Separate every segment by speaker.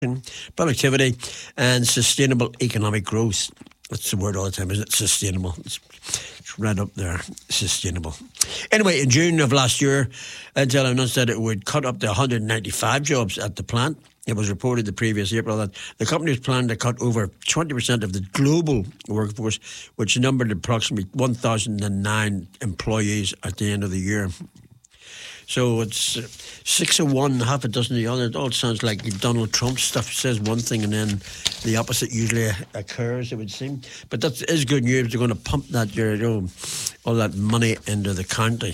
Speaker 1: productivity and sustainable economic growth. That's the word all the time, isn't it? Sustainable. It's right up there. Sustainable. Anyway, in June of last year, Intel announced that it would cut up to 195 jobs at the plant. It was reported the previous April that the company was planning to cut over 20% of the global workforce, which numbered approximately 1,009 employees at the end of the year. So it's 6 of one, half a dozen of the other. It all sounds like Donald Trump stuff. Says one thing and then the opposite usually occurs, it would seem. But that is good news. They're going to pump that, all that money into the county.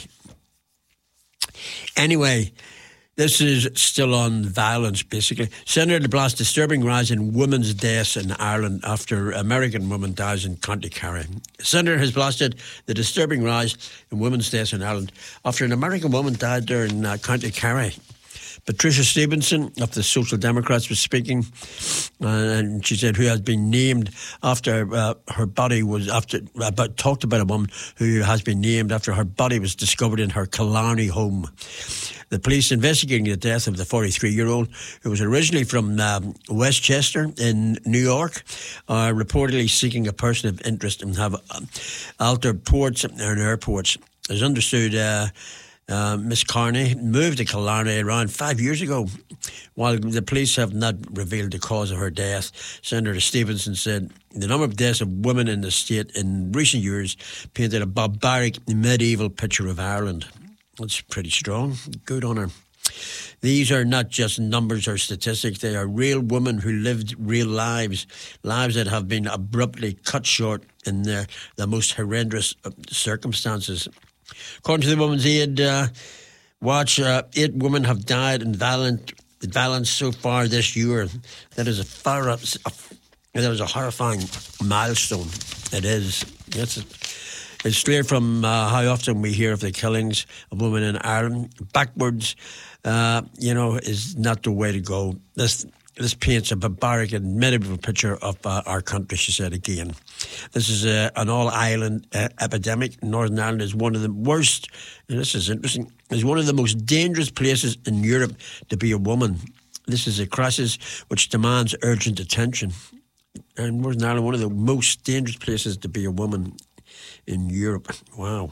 Speaker 1: Anyway, this is still on violence, basically. Senator de Blas, disturbing rise in women's deaths in Ireland after American woman dies in County Kerry. The Senator has blasted the disturbing rise in women's deaths in Ireland after an American woman died there in County Kerry. Patricia Stevenson of the Social Democrats was speaking, and she said, who has been named after her body was talked about a woman who has been named after her body was discovered in her Killarney home. The police investigating the death of the 43-year-old, who was originally from Westchester in New York, are reportedly seeking a person of interest and have altered ports and airports. As understood, Miss Carney moved to Killarney around 5 years ago. While the police have not revealed the cause of her death, Senator Stevenson said the number of deaths of women in the state in recent years painted a barbaric medieval picture of Ireland. That's pretty strong. Good on her. These are not just numbers or statistics. They are real women who lived real lives, lives that have been abruptly cut short in the most horrendous circumstances. According to the Women's Aid Watch, 8 women have died in violence so far this year. That is a horrifying milestone. It is. It's clear from how often we hear of the killings of women in Ireland. Backwards, is not the way to go. This paints a barbaric and medieval picture of our country, she said again. This is an all-island epidemic. Northern Ireland is one of the worst, and this is interesting, is one of the most dangerous places in Europe to be a woman. This is a crisis which demands urgent attention. And Northern Ireland, one of the most dangerous places to be a woman in Europe. Wow.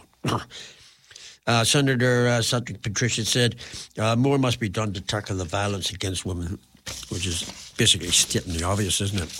Speaker 1: Senator Patricia said more must be done to tackle the violence against women, which is basically stating the obvious, isn't it?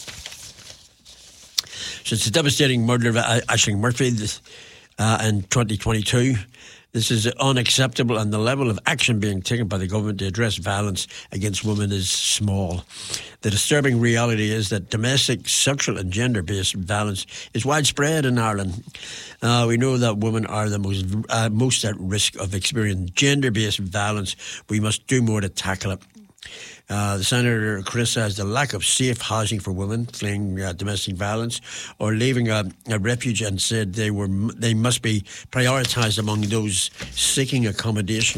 Speaker 1: Since the devastating murder of Aisling Murphy in 2022, this is unacceptable, and the level of action being taken by the government to address violence against women is small. The disturbing reality is that domestic, sexual and gender-based violence is widespread in Ireland. We know that women are the most at risk of experiencing gender-based violence. We must do more to tackle it. The Senator criticised the lack of safe housing for women fleeing domestic violence or leaving a refuge, and said they must be prioritised among those seeking accommodation.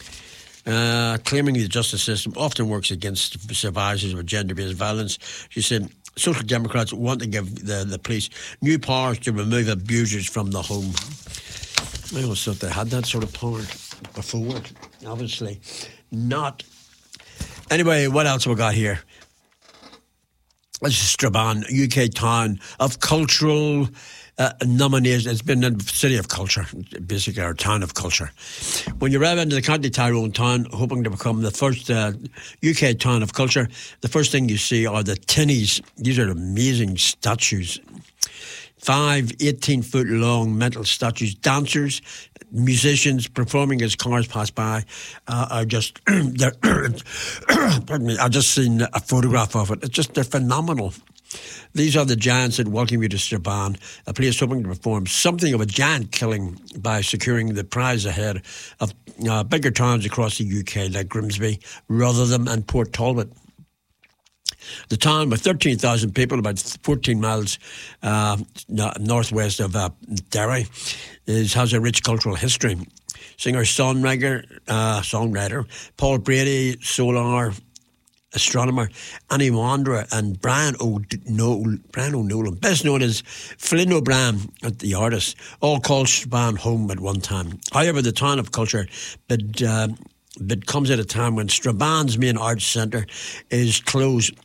Speaker 1: Claiming the justice system often works against survivors of gender-based violence, she said Social Democrats want to give the police new powers to remove abusers from the home. I always thought they had that sort of power before. Obviously not. Anyway, what else have we got here? This is Strabane, UK town of cultural nominations. It's been a city of culture, basically, our town of culture. When you arrive into the County Tyrone town, hoping to become the first UK town of culture, the first thing you see are the tinnies. These are amazing statues. 5 18-foot long metal statues. Dancers, musicians performing as cars pass by are just pardon me, I've just seen a photograph of it. They're phenomenal. These are the giants that welcome you to Strabane, a place hoping to perform something of a giant killing by securing the prize ahead of bigger towns across the UK like Grimsby, Rotherham and Port Talbot. The town, with 13,000 people, about 14 miles northwest of Derry, has a rich cultural history. Singer-songwriter Paul Brady, solar astronomer Annie Wanderer, and Brian O'Nolan, best known as Flynn O'Brien, the artist, all called Strabane home at one time. However, the town of culture but comes at a time when Strabane's main arts centre is closed